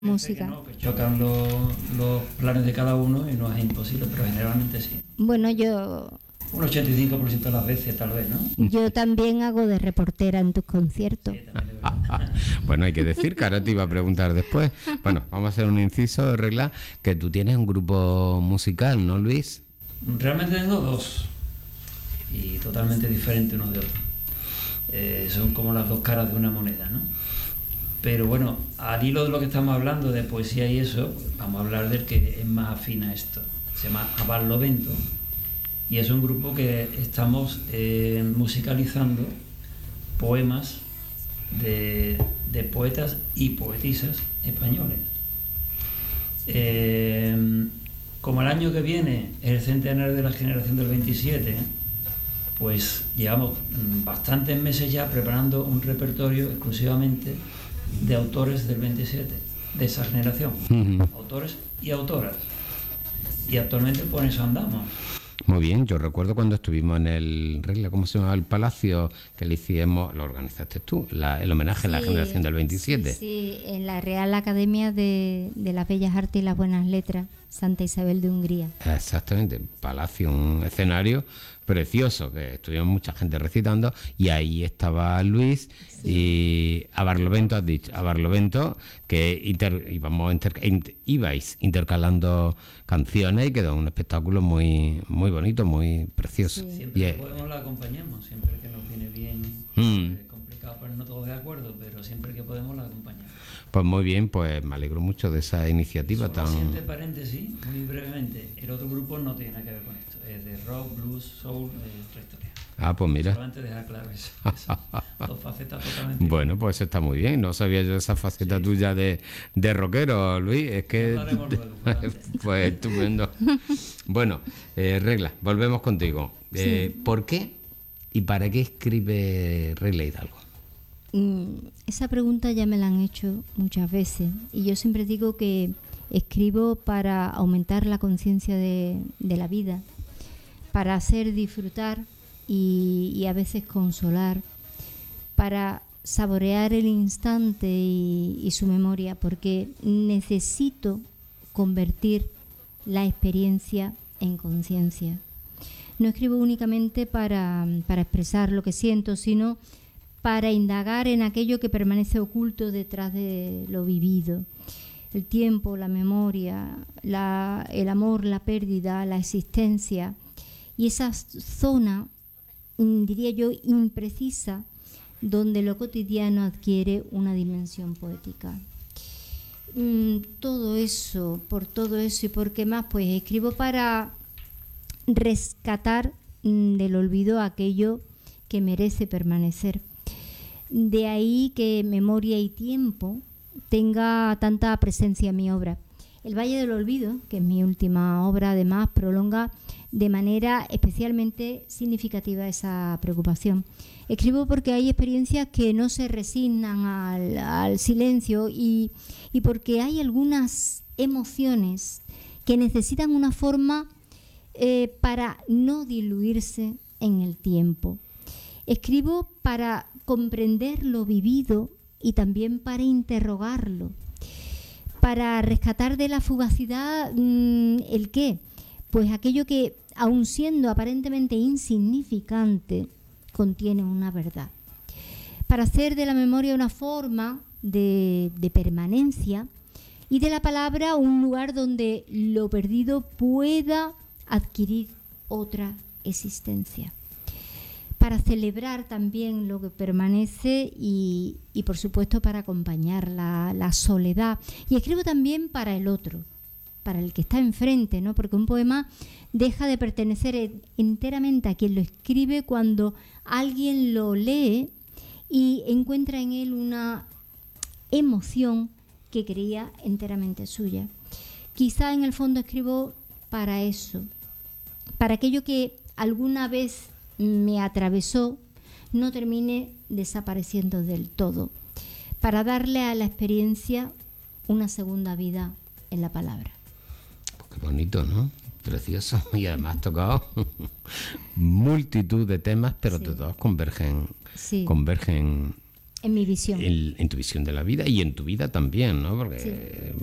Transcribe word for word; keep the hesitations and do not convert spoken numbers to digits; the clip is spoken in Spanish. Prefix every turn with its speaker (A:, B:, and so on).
A: música.
B: Que no, que chocan los, los planes de cada uno y no es imposible, pero generalmente sí.
A: Bueno, yo
B: Un ochenta y cinco por ciento de las veces, tal vez, ¿no?
A: yo también hago de reportera en tus conciertos.
B: Sí, también es verdad.
C: Bueno, hay que decir que ahora te iba a preguntar después. Bueno, vamos a hacer un inciso de regla, que tú tienes un grupo musical, ¿no, Luis?
B: Realmente tengo dos y totalmente diferentes unos de otros. Eh, son como las dos caras de una moneda, ¿no? Pero bueno, al hilo de lo que estamos hablando de poesía y eso, vamos a hablar del que es más afín a esto. Se llama Abarlovento y es un grupo que estamos eh, musicalizando poemas de, de poetas y poetisas españoles. Eh, como el año que viene es el centenario de la generación del veintisiete, pues llevamos bastantes meses ya preparando un repertorio exclusivamente de autores del veintisiete, de esa generación,
C: Uh-huh.
B: autores y autoras. Y actualmente por eso andamos.
C: Muy bien, yo recuerdo cuando estuvimos en el regla, ¿cómo se llama? El Palacio, que le hicimos, lo organizaste tú, la, el homenaje a la
A: Sí,
C: generación del veintisiete.
A: Sí, sí, en la Real Academia de, de las Bellas Artes y las Buenas Letras, Santa Isabel de Hungría.
C: Exactamente, Palacio, un escenario precioso, que estuvimos mucha gente recitando, y ahí estaba Luis y a Barlovento, has dicho, a Barlovento, que inter, íbamos inter, inter, ibais intercalando canciones y quedó un espectáculo muy muy bonito, muy precioso.
A: Sí.
B: Siempre
C: Y,
B: que
C: eh,
B: podemos la acompañamos, siempre que nos viene bien.
C: Mm.
B: Es complicado ponernos todos de acuerdo, pero siempre que podemos la acompañamos.
C: pues muy bien, pues me alegro mucho de esa iniciativa
B: Solo
C: tan...
B: siete paréntesis, muy brevemente. El otro grupo no tiene nada que ver con esto. Es de rock, blues, soul, eh, otra historia.
C: Ah, pues mira.
B: Solamente dejar claro eso. eso. Dos facetas totalmente.
C: Bueno, pues está muy bien. No sabía yo esa faceta
B: Sí.
C: tuya de, de rockero, Luis. Es que...
B: Hablaremos luego, ¿vale?
C: pues estupendo. Bueno, eh, Regla, volvemos contigo. Eh, ¿Por qué y para qué escribe Regla Hidalgo?
A: Mm, Esa pregunta ya me la han hecho muchas veces y yo siempre digo que escribo para aumentar la conciencia de, de la vida, para hacer disfrutar y, y a veces consolar, para saborear el instante y, y su memoria, porque necesito convertir la experiencia en conciencia. No escribo únicamente para, para expresar lo que siento, sino para indagar en aquello que permanece oculto detrás de lo vivido. El tiempo, la memoria, la, el amor, la pérdida, la existencia y esa zona, diría yo, imprecisa, donde lo cotidiano adquiere una dimensión poética. Todo eso, por todo eso y por qué más, pues escribo para rescatar del olvido aquello que merece permanecer. De ahí que memoria y tiempo tenga tanta presencia en mi obra. El Valle del Olvido, que es mi última obra, además prolonga de manera especialmente significativa esa preocupación. Escribo porque hay experiencias que no se resignan al, al silencio y, y porque hay algunas emociones que necesitan una forma eh, para no diluirse en el tiempo. Escribo para comprender lo vivido y también para interrogarlo, para rescatar de la fugacidad mmm, ¿el qué? Pues aquello que, aun siendo aparentemente insignificante, contiene una verdad. Para hacer de la memoria una forma de, de permanencia y de la palabra un lugar donde lo perdido pueda adquirir otra existencia. Para celebrar también lo que permanece y, y por supuesto para acompañar la, la soledad. Y escribo también para el otro, para el que está enfrente, ¿no? Porque un poema deja de pertenecer enteramente a quien lo escribe cuando alguien lo lee y encuentra en él una emoción que creía enteramente suya. Quizá en el fondo escribo para eso, para aquello que alguna vez me atravesó, no termine desapareciendo del todo, para darle a la experiencia una segunda vida en la palabra.
C: Pues qué bonito, ¿no? Precioso. Y además has tocado multitud de temas, pero
A: Sí.
C: todos convergen,
A: Sí.
C: convergen
A: En mi visión.
C: En, en tu visión de la vida y en tu vida también, ¿no? Porque
A: Sí.